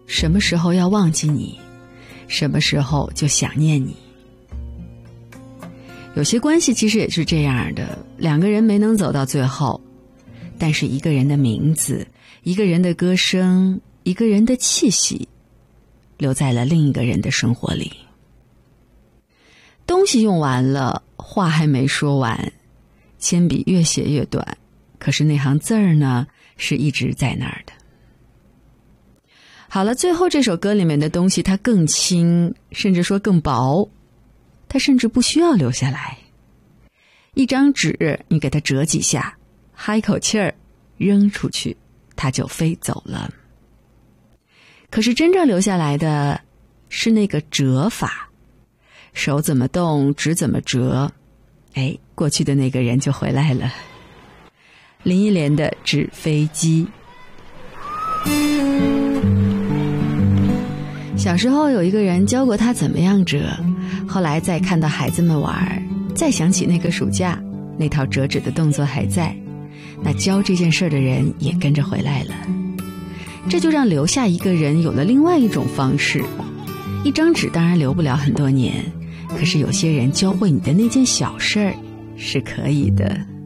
什么时候要忘记你，什么时候就想念你。有些关系其实也是这样的，两个人没能走到最后，但是一个人的名字，一个人的歌声，一个人的气息，留在了另一个人的生活里。东西用完了，话还没说完，铅笔越写越短，可是那行字儿呢，是一直在那儿的。好了，最后这首歌里面的东西它更轻，甚至说更薄，它甚至不需要留下来。一张纸，你给它折几下，哈一口气儿，扔出去，它就飞走了。可是真正留下来的是那个折法，手怎么动，纸怎么折，过去的那个人就回来了。林忆莲的《纸飞机》。小时候有一个人教过他怎么样折，后来再看到孩子们玩，再想起那个暑假，那套折纸的动作还在，那教这件事的人也跟着回来了。这就让留下一个人有了另外一种方式。一张纸当然留不了很多年，可是有些人教会你的那件小事儿是可以的。